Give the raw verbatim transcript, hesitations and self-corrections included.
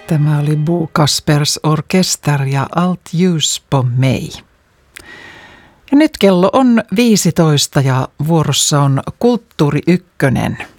Tämä oli Bo Kaspers Orkester ja Allt ljus på mig. Ja nyt kello on viisitoista ja vuorossa on Kulttuuri Ykkönen.